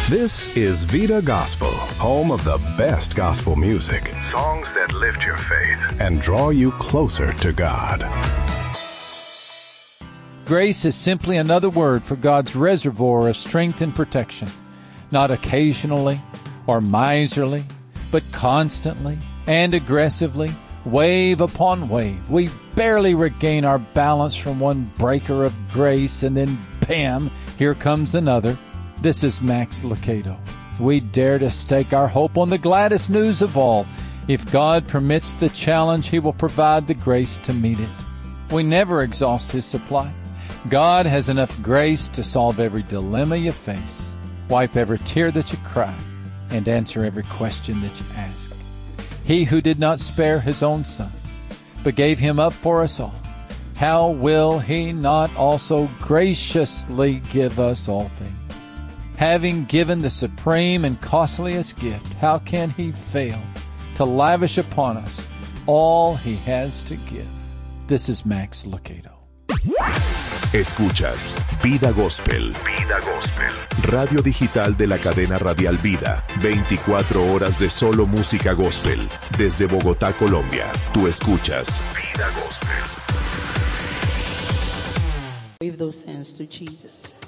This is Vida Gospel, home of the best gospel music, songs that lift your faith and draw you closer to God. Grace is simply another word for God's reservoir of strength and protection, not occasionally or miserly, but constantly and aggressively, wave upon wave. We barely regain our balance from one breaker of grace, and then bam, here comes another. This is Max Lucado. We dare to stake our hope on the gladdest news of all. If God permits the challenge, He will provide the grace to meet it. We never exhaust His supply. God has enough grace to solve every dilemma you face, wipe every tear that you cry, and answer every question that you ask. He who did not spare His own Son, but gave Him up for us all, how will He not also graciously give us all things? Having given the supreme and costliest gift, how can He fail to lavish upon us all He has to give? This is Max Lucado. Escuchas Vida Gospel. Vida Gospel. Radio digital de la cadena radial Vida. 24 horas de solo música gospel. Desde Bogotá, Colombia. Tú escuchas Vida Gospel. Wave those hands to Jesus.